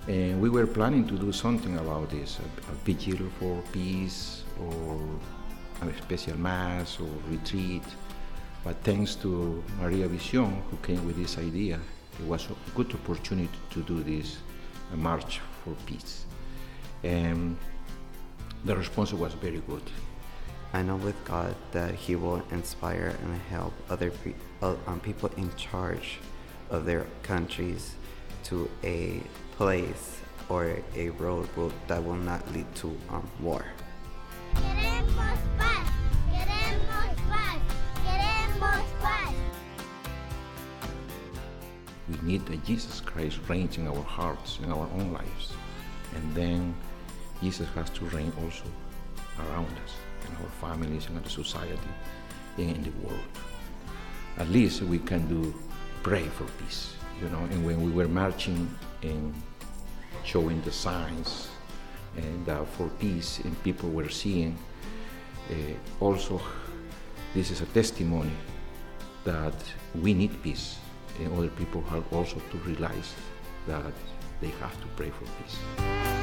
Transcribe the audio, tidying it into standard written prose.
And we were planning to do something about this, a vigil for peace or a special mass or retreat. But thanks to Maria Vision, who came with this idea, it was a good opportunity to do this, a march for peace. And the response was very good. I know with God that He will inspire and help other people in charge of their countries to a place or a road that will not lead to war. Queremos paz, queremos paz, queremos paz. We need that Jesus Christ reigns in our hearts, in our own lives. And then Jesus has to reign also around us, in our families, in our society, and in the world. At least we can pray for peace, And when we were marching and showing the signs and for peace, and people were seeing, also this is a testimony that we need peace, and other people have also to realize that they have to pray for peace.